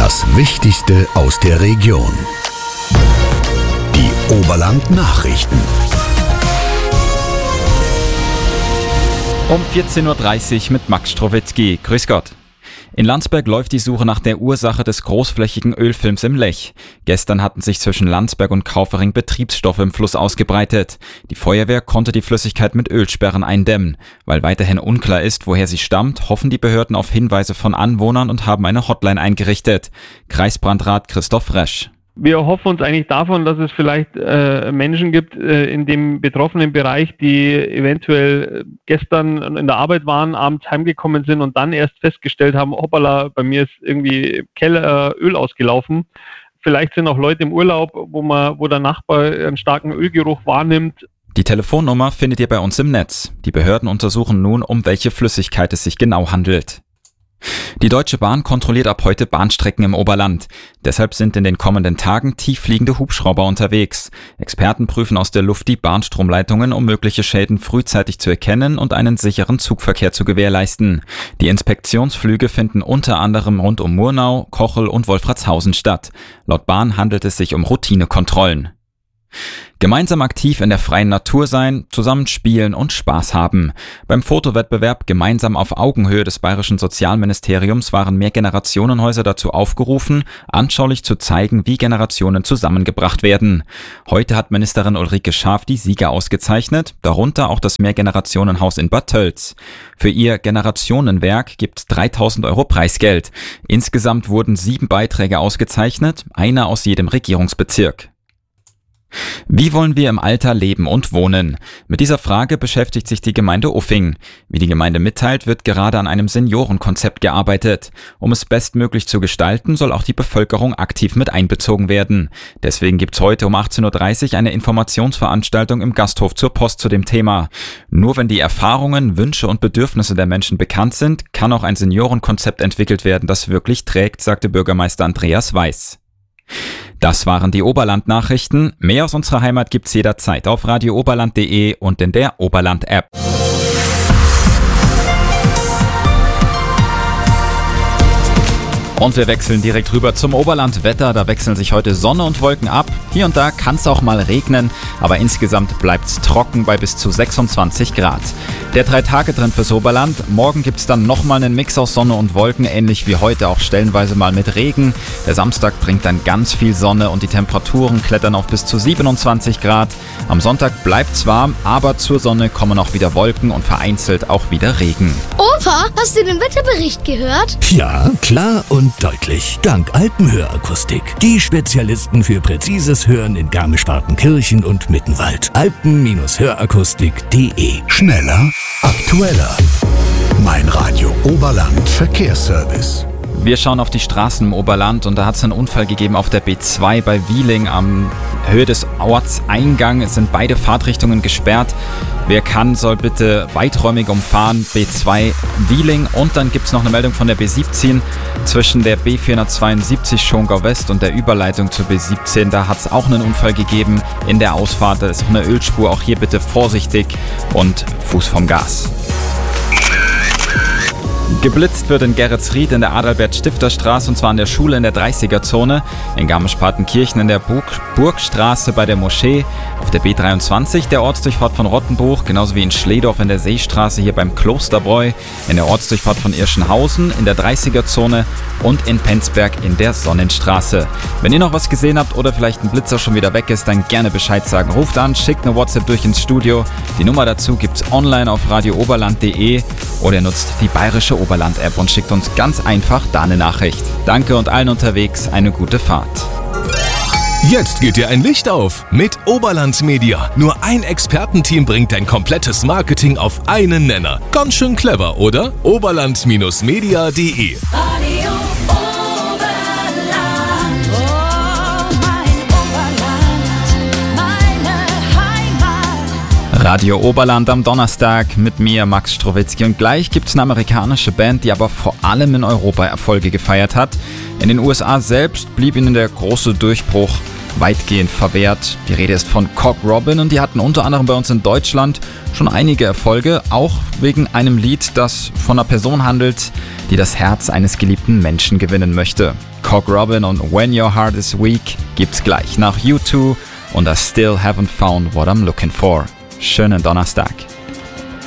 Das Wichtigste aus der Region. Die Oberland-Nachrichten. Um 14.30 Uhr mit Max Strowitzki. Grüß Gott. In Landsberg läuft die Suche nach der Ursache des großflächigen Ölfilms im Lech. Gestern hatten sich zwischen Landsberg und Kaufering Betriebsstoffe im Fluss ausgebreitet. Die Feuerwehr konnte die Flüssigkeit mit Ölsperren eindämmen. Weil weiterhin unklar ist, woher sie stammt, hoffen die Behörden auf Hinweise von Anwohnern und haben eine Hotline eingerichtet. Kreisbrandrat Christoph Resch. Wir hoffen uns eigentlich davon, dass es vielleicht Menschen gibt in dem betroffenen Bereich, die eventuell gestern in der Arbeit waren, abends heimgekommen sind und dann erst festgestellt haben, hoppala, bei mir ist irgendwie im Keller Öl ausgelaufen. Vielleicht sind auch Leute im Urlaub, wo der Nachbar einen starken Ölgeruch wahrnimmt. Die Telefonnummer findet ihr bei uns im Netz. Die Behörden untersuchen nun, um welche Flüssigkeit es sich genau handelt. Die Deutsche Bahn kontrolliert ab heute Bahnstrecken im Oberland. Deshalb sind in den kommenden Tagen tieffliegende Hubschrauber unterwegs. Experten prüfen aus der Luft die Bahnstromleitungen, um mögliche Schäden frühzeitig zu erkennen und einen sicheren Zugverkehr zu gewährleisten. Die Inspektionsflüge finden unter anderem rund um Murnau, Kochel und Wolfratshausen statt. Laut Bahn handelt es sich um Routinekontrollen. Gemeinsam aktiv in der freien Natur sein, zusammen spielen und Spaß haben. Beim Fotowettbewerb Gemeinsam auf Augenhöhe des Bayerischen Sozialministeriums waren Mehrgenerationenhäuser dazu aufgerufen, anschaulich zu zeigen, wie Generationen zusammengebracht werden. Heute hat Ministerin Ulrike Schaaf die Sieger ausgezeichnet, darunter auch das Mehrgenerationenhaus in Bad Tölz. Für ihr Generationenwerk gibt's 3.000 € Preisgeld. Insgesamt wurden 7 Beiträge ausgezeichnet, einer aus jedem Regierungsbezirk. Wie wollen wir im Alter leben und wohnen? Mit dieser Frage beschäftigt sich die Gemeinde Uffing. Wie die Gemeinde mitteilt, wird gerade an einem Seniorenkonzept gearbeitet. Um es bestmöglich zu gestalten, soll auch die Bevölkerung aktiv mit einbezogen werden. Deswegen gibt's heute um 18.30 Uhr eine Informationsveranstaltung im Gasthof zur Post zu dem Thema. Nur wenn die Erfahrungen, Wünsche und Bedürfnisse der Menschen bekannt sind, kann auch ein Seniorenkonzept entwickelt werden, das wirklich trägt, sagte Bürgermeister Andreas Weiß. Das waren die Oberland-Nachrichten. Mehr aus unserer Heimat gibt's jederzeit auf radiooberland.de und in der Oberland-App. Und wir wechseln direkt rüber zum Oberlandwetter. Da wechseln sich heute Sonne und Wolken ab. Hier und da kann es auch mal regnen, aber insgesamt bleibt es trocken bei bis zu 26 Grad. Der 3-Tage-Trend fürs Oberland. Morgen gibt es dann nochmal einen Mix aus Sonne und Wolken, ähnlich wie heute auch stellenweise mal mit Regen. Der Samstag bringt dann ganz viel Sonne und die Temperaturen klettern auf bis zu 27 Grad. Am Sonntag bleibt es warm, aber zur Sonne kommen auch wieder Wolken und vereinzelt auch wieder Regen. Opa, hast du den Wetterbericht gehört? Ja, klar und deutlich. Dank Alpenhörakustik. Die Spezialisten für präzises Hören in Garmisch-Partenkirchen und Mittenwald. Alpen-Hörakustik.de. Schneller, aktueller. Mein Radio Oberland Verkehrsservice. Wir schauen auf die Straßen im Oberland und da hat es einen Unfall gegeben auf der B2 bei Wieling am Höhe des Ortseingangs. Es sind beide Fahrtrichtungen gesperrt. Wer kann, soll bitte weiträumig umfahren. B2 Wieling und dann gibt es noch eine Meldung von der B17 zwischen der B472 Schongau West und der Überleitung zur B17. Da hat es auch einen Unfall gegeben in der Ausfahrt. Da ist auch eine Ölspur. Auch hier bitte vorsichtig und Fuß vom Gas. Geblitzt wird in Geretsried in der Adalbert-Stifter-Straße und zwar an der Schule in der 30er-Zone, in Garmisch-Partenkirchen in der Burgstraße bei der Moschee, auf der B23 der Ortsdurchfahrt von Rottenbuch, genauso wie in Schledorf in der Seestraße hier beim Klosterbräu, in der Ortsdurchfahrt von Irschenhausen in der 30er-Zone und in Penzberg in der Sonnenstraße. Wenn ihr noch was gesehen habt oder vielleicht ein Blitzer schon wieder weg ist, dann gerne Bescheid sagen. Ruft an, schickt eine WhatsApp durch ins Studio. Die Nummer dazu gibt's online auf radiooberland.de oder ihr nutzt die bayerische Oberland-App und schickt uns ganz einfach da eine Nachricht. Danke und allen unterwegs eine gute Fahrt. Jetzt geht dir ein Licht auf mit Oberland Media. Nur ein Expertenteam bringt dein komplettes Marketing auf einen Nenner. Ganz schön clever, oder? Oberland-media.de. Radio Oberland am Donnerstag mit mir, Max Strowitzki. Und gleich gibt es eine amerikanische Band, die aber vor allem in Europa Erfolge gefeiert hat. In den USA selbst blieb ihnen der große Durchbruch weitgehend verwehrt. Die Rede ist von Cock Robin und die hatten unter anderem bei uns in Deutschland schon einige Erfolge, auch wegen einem Lied, das von einer Person handelt, die das Herz eines geliebten Menschen gewinnen möchte. Cock Robin und When Your Heart Is Weak gibt's gleich nach U2 und I Still Haven't Found What I'm Looking For. Schönen Donnerstag.